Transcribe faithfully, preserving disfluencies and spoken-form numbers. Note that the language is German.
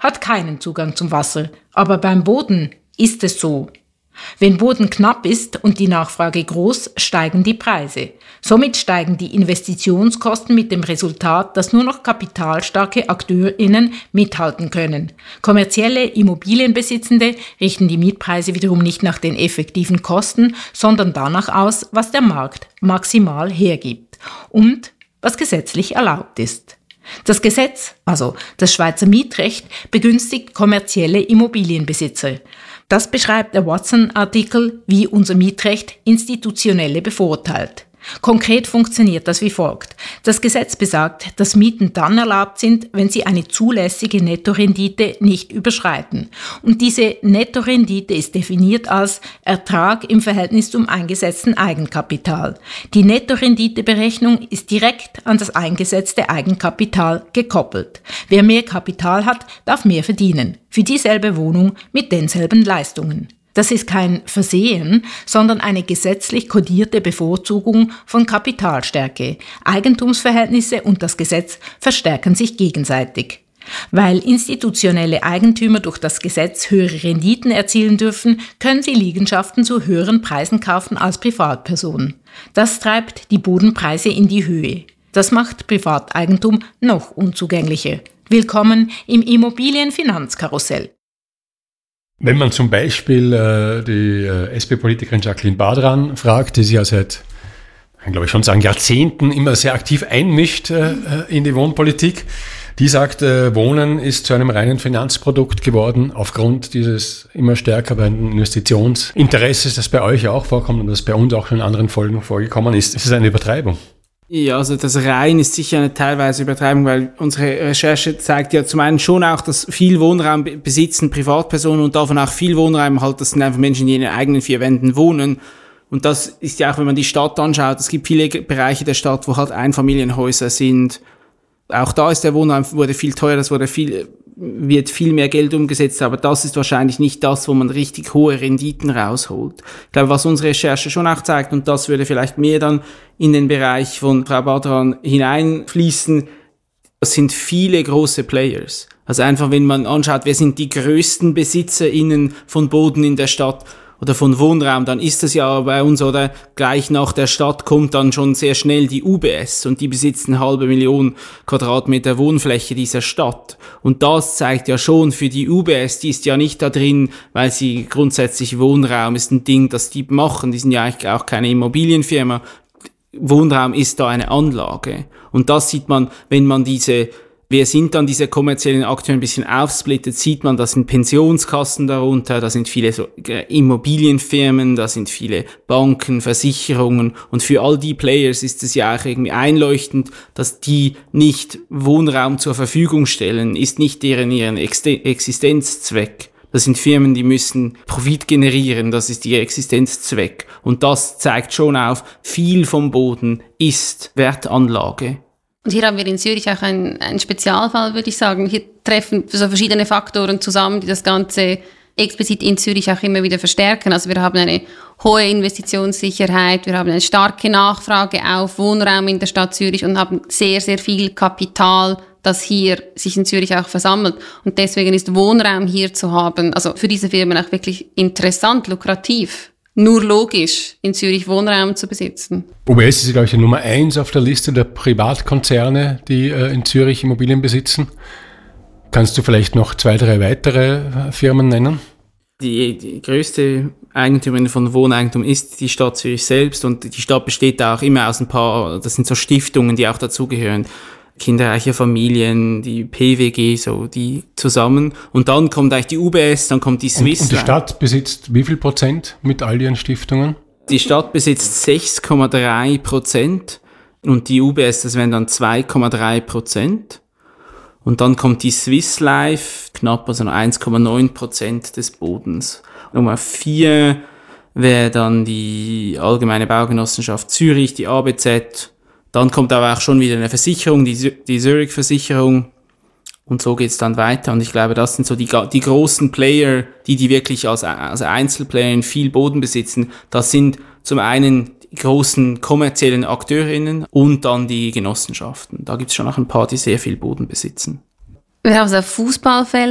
hat keinen Zugang zum Wasser, aber beim Boden ist es so. Wenn Boden knapp ist und die Nachfrage groß, steigen die Preise. Somit steigen die Investitionskosten mit dem Resultat, dass nur noch kapitalstarke AkteurInnen mithalten können. Kommerzielle Immobilienbesitzende richten die Mietpreise wiederum nicht nach den effektiven Kosten, sondern danach aus, was der Markt maximal hergibt und was gesetzlich erlaubt ist. Das Gesetz, also das Schweizer Mietrecht, begünstigt kommerzielle Immobilienbesitzer. Das beschreibt der Watson-Artikel, wie unser Mietrecht Institutionelle bevorteilt. Konkret funktioniert das wie folgt. Das Gesetz besagt, dass Mieten dann erlaubt sind, wenn sie eine zulässige Nettorendite nicht überschreiten. Und diese Nettorendite ist definiert als Ertrag im Verhältnis zum eingesetzten Eigenkapital. Die Nettorenditeberechnung ist direkt an das eingesetzte Eigenkapital gekoppelt. Wer mehr Kapital hat, darf mehr verdienen. Für dieselbe Wohnung mit denselben Leistungen. Das ist kein Versehen, sondern eine gesetzlich kodierte Bevorzugung von Kapitalstärke. Eigentumsverhältnisse und das Gesetz verstärken sich gegenseitig. Weil institutionelle Eigentümer durch das Gesetz höhere Renditen erzielen dürfen, können sie Liegenschaften zu höheren Preisen kaufen als Privatpersonen. Das treibt die Bodenpreise in die Höhe. Das macht Privateigentum noch unzugänglicher. Willkommen im Immobilienfinanzkarussell. Wenn man zum Beispiel äh, die äh, S P-Politikerin Jacqueline Badran fragt, die sich ja seit, ich glaube ich schon sagen, Jahrzehnten immer sehr aktiv einmischt äh, in die Wohnpolitik, die sagt, äh, Wohnen ist zu einem reinen Finanzprodukt geworden, aufgrund dieses immer stärker werdenden Investitionsinteresses, das bei euch auch vorkommt und das bei uns auch schon in anderen Folgen vorgekommen ist. Ist es eine Übertreibung? Ja, also das rein ist sicher eine teilweise Übertreibung, weil unsere Recherche zeigt ja zum einen schon auch, dass viel Wohnraum besitzen Privatpersonen und davon auch viel Wohnraum halt, das sind einfach Menschen, die in ihren eigenen vier Wänden wohnen. Und das ist ja auch, wenn man die Stadt anschaut, es gibt viele Bereiche der Stadt, wo halt Einfamilienhäuser sind. Auch da ist der Wohnraum wurde viel teurer, das wurde viel, wird viel mehr Geld umgesetzt, aber das ist wahrscheinlich nicht das, wo man richtig hohe Renditen rausholt. Ich glaube, was unsere Recherche schon auch zeigt, und das würde vielleicht mehr dann in den Bereich von Frau Badran hineinfließen, das sind viele große Players. Also einfach, wenn man anschaut, wer sind die größten BesitzerInnen von Boden in der Stadt oder von Wohnraum, dann ist das ja bei uns, oder gleich nach der Stadt kommt dann schon sehr schnell die U B S und die besitzen eine halbe Million Quadratmeter Wohnfläche dieser Stadt. Und das zeigt ja schon für die U B S, die ist ja nicht da drin, weil sie grundsätzlich Wohnraum ist ein Ding, das die machen, die sind ja eigentlich auch keine Immobilienfirma. Wohnraum ist da eine Anlage. Und das sieht man, wenn man diese, wer sind dann diese kommerziellen Akteure ein bisschen aufsplittet, sieht man, da sind Pensionskassen darunter, da sind viele so Immobilienfirmen, da sind viele Banken, Versicherungen, und für all die Players ist es ja auch irgendwie einleuchtend, dass die nicht Wohnraum zur Verfügung stellen, ist nicht deren ihren Existenzzweck. Das sind Firmen, die müssen Profit generieren, das ist ihr Existenzzweck. Und das zeigt schon auf, viel vom Boden ist Wertanlage. Und hier haben wir in Zürich auch einen, einen Spezialfall, würde ich sagen. Hier treffen so verschiedene Faktoren zusammen, die das Ganze explizit in Zürich auch immer wieder verstärken. Also wir haben eine hohe Investitionssicherheit, wir haben eine starke Nachfrage auf Wohnraum in der Stadt Zürich und haben sehr, sehr viel Kapital, das hier sich in Zürich auch versammelt. Und deswegen ist Wohnraum hier zu haben, also für diese Firmen auch wirklich interessant, lukrativ. Nur logisch, in Zürich Wohnraum zu besitzen. U B S ist, glaube ich, die Nummer eins auf der Liste der Privatkonzerne, die äh, in Zürich Immobilien besitzen. Kannst du vielleicht noch zwei, drei weitere äh, Firmen nennen? Die, die größte Eigentümerin von Wohneigentum ist die Stadt Zürich selbst, und die Stadt besteht auch immer aus ein paar, das sind so Stiftungen, die auch dazugehören. Kinderreiche Familien, die P W G, so die zusammen. Und dann kommt eigentlich die U B S, dann kommt die Swiss. Und, und die Stadt besitzt wie viel Prozent mit all ihren Stiftungen? Die Stadt besitzt sechs Komma drei Prozent und die U B S, das wären dann zwei Komma drei Prozent. Und dann kommt die Swiss Life, knapp also eins Komma neun Prozent des Bodens. Nummer vier wäre dann die Allgemeine Baugenossenschaft Zürich, die A B Z. Dann kommt aber auch schon wieder eine Versicherung, die, die Zürich-Versicherung. Und so geht's dann weiter. Und ich glaube, das sind so die, die großen Player, die die wirklich als, als Einzelplayer in viel Boden besitzen. Das sind zum einen die großen kommerziellen AkteurInnen und dann die Genossenschaften. Da gibt's schon noch ein paar, die sehr viel Boden besitzen. Wir haben so Fußballfelder